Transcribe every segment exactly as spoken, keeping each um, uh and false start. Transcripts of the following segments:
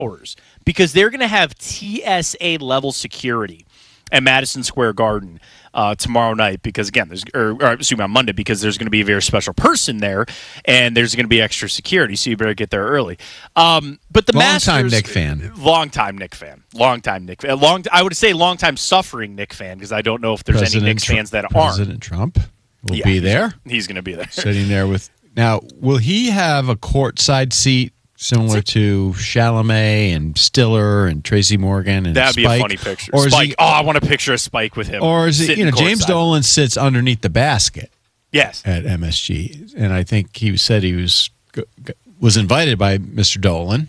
hours because they're going to have T S A level security at Madison Square Garden uh, tomorrow night because, again, there's or, or excuse me, on Monday because there's going to be a very special person there and there's going to be extra security, so you better get there early. Um, but the long Masters, time Nick fan, long time Nick fan, long time Nick fan, long I would say long time suffering Nick fan because I don't know if there's President any Knicks Tr- fans that aren't. President Trump will yeah, be there. He's, he's going to be there, sitting there with. Now, will he have a courtside seat? Similar to Chalamet and Stiller and Tracy Morgan and That'd be Spike. a funny picture. Or is Spike. he, oh, I want to picture a Spike with him. Or is it, you know, James courtside. Dolan sits underneath the basket. Yes. At M S G. And I think he said he was was invited by Mister Dolan.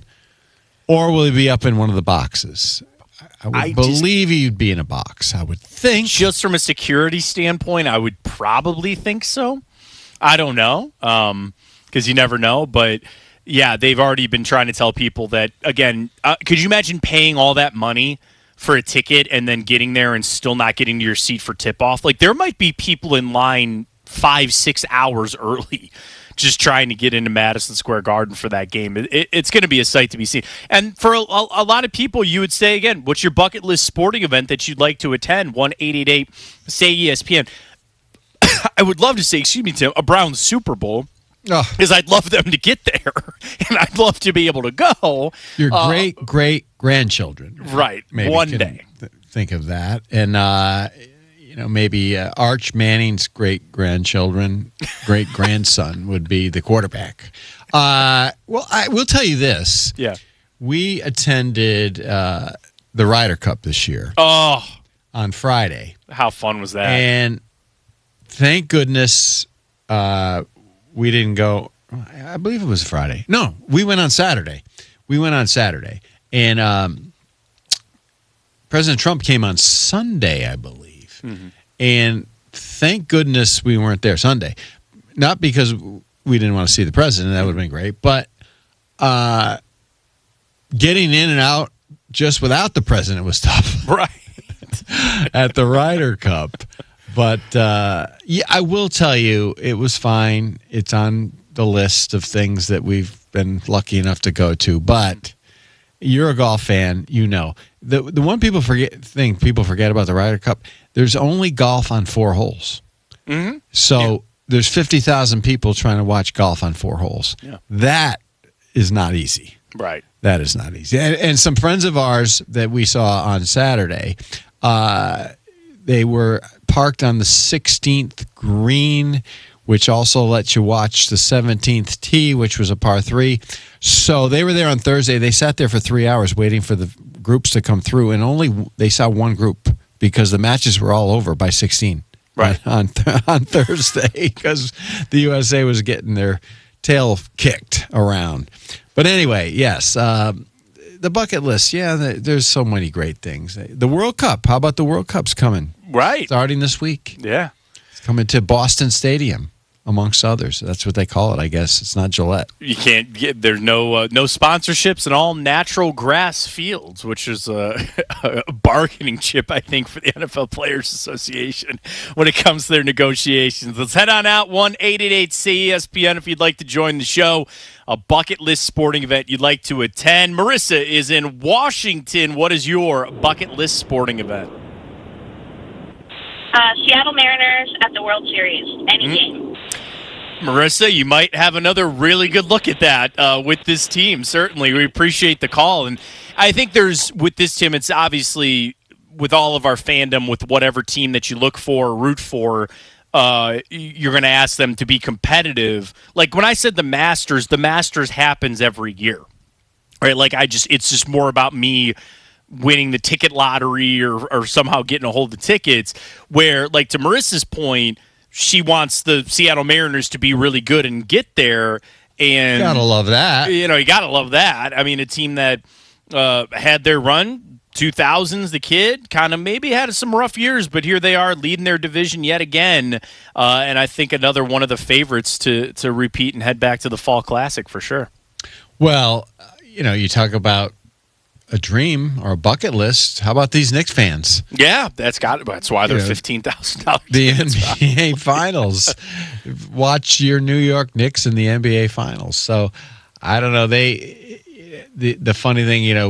Or will he be up in one of the boxes? I would I believe just, he'd be in a box, I would think. Just from a security standpoint, I would probably think so. I don't know, um, because you never know, but... Yeah, they've already been trying to tell people that, again, uh, could you imagine paying all that money for a ticket and then getting there and still not getting to your seat for tip-off? Like, there might be people in line five, six hours early just trying to get into Madison Square Garden for that game. It, it, it's going to be a sight to be seen. And for a, a, a lot of people, you would say, again, what's your bucket list sporting event that you'd like to attend? one eight eight eight, say E S P N. I would love to say, excuse me, Tim, a Browns Super Bowl. Because oh. I'd love them to get there, and I'd love to be able to go. Your uh, great great grandchildren, right? Maybe one can day. Th- think of that, and uh, you know maybe uh, Arch Manning's great grandchildren, great grandson would be the quarterback. Uh, well, I will tell you this. Yeah, we attended uh, the Ryder Cup this year. Oh, on Friday. How fun was that? And thank goodness. Uh, We didn't go, I believe it was Friday. No, we went on Saturday. We went on Saturday. And um, President Trump came on Sunday, I believe. Mm-hmm. And thank goodness we weren't there Sunday. Not because we didn't want to see the president. That would have been great. But uh, getting in and out just without the president was tough. Right. At the Ryder Cup. But, uh, yeah, I will tell you, it was fine. It's on the list of things that we've been lucky enough to go to. But you're a golf fan, you know. The the one people forget thing people forget about the Ryder Cup, there's only golf on four holes. Mm-hmm. So yeah. there's fifty thousand people trying to watch golf on four holes. Yeah. That is not easy. Right. That is not easy. And, and some friends of ours that we saw on Saturday, uh, they were parked on the sixteenth green, which also lets you watch the seventeenth tee, which was a par three. So they were there on Thursday. They sat there for three hours waiting for the groups to come through, and only they saw one group because the matches were all over by sixteen. Right. On, on Thursday because the U S A was getting their tail kicked around. But anyway, yes, uh, the bucket list, yeah, the, there's so many great things. The World Cup, how about the World Cup's coming? Right. Starting this week. Yeah. It's coming to Boston Stadium, amongst others. That's what they call it, I guess. It's not Gillette. You can't get, there's no uh, no sponsorships and all natural grass fields, which is a, a bargaining chip, I think, for the N F L Players Association when it comes to their negotiations. Let's head on out, one eight eight eight C E S P N if you'd like to join the show. A bucket list sporting event you'd like to attend. Marissa is in Washington. What is your bucket list sporting event? Uh, Seattle Mariners at the World Series. Any mm-hmm. game. Marissa, you might have another really good look at that uh, with this team. Certainly, we appreciate the call. And I think there's, with this team, it's obviously with all of our fandom, with whatever team that you look for, root for, uh, you're going to ask them to be competitive. Like when I said the Masters, the Masters happens every year, right? Like I just, it's just more about me winning the ticket lottery or, or somehow getting a hold of the tickets, where, like, to Marissa's point, she wants the Seattle Mariners to be really good and get there. And you gotta love that. You know, you gotta love that. I mean, a team that uh, had their run, two thousands, the kid, kind of maybe had some rough years, but here they are leading their division yet again. Uh, and I think another one of the favorites to, to repeat and head back to the Fall Classic for sure. Well, you know, you talk about a dream or a bucket list. How about these Knicks fans? Yeah, that's got it. That's why they're you know, fifteen thousand dollars. The N B A Finals. Watch your New York Knicks in the N B A Finals. So, I don't know. They the the funny thing, you know,